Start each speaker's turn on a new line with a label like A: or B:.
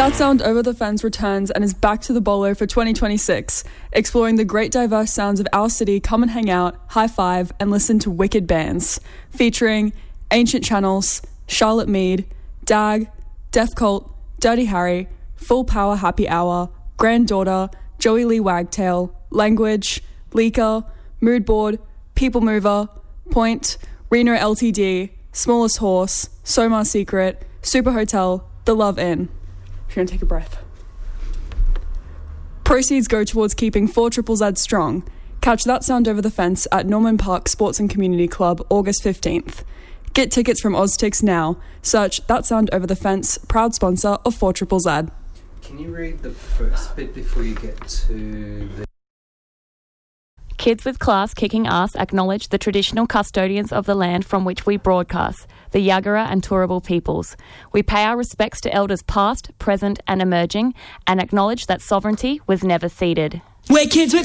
A: That Sound Over the Fence returns and is back to the Bolo for 2026, exploring the great diverse sounds of our city. Come and hang out, high five, and listen to wicked bands, featuring Ancient Channels, Charlotte Mead, Dag, Deaf Cult, Dirty Harry, Full Power Happy Hour, Granddaughter, Joey Lee Wagtail, Language, Leaker, Moodboard, People Mover, Point, Reno LTD, Smallest Horse, Somar Secret, Super Hotel, The Love Inn. If you're going to take a breath. Proceeds go towards keeping 4ZZZ strong. Catch That Sound Over the Fence at Norman Park Sports and Community Club, August 15th. Get tickets from OzTix now. Search That Sound Over the Fence, proud sponsor of 4ZZZ.
B: Can you read the first bit before you get to the...
C: Kids with Class Kicking Ass acknowledge the traditional custodians of the land from which we broadcast, the Yagara and Turrbal peoples. We pay our respects to elders past, present and emerging, and acknowledge that sovereignty was never ceded.
D: We're kids with